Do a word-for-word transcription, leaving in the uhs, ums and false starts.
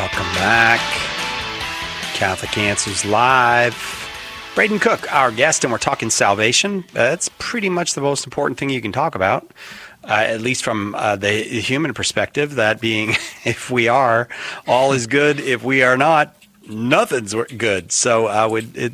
Welcome back. Catholic Answers Live. Braden Cook, our guest, and we're talking salvation. Uh, that's pretty much the most important thing you can talk about, uh, at least from uh, the human perspective, that being if we are, all is good. If we are not, nothing's good. So uh, we, it,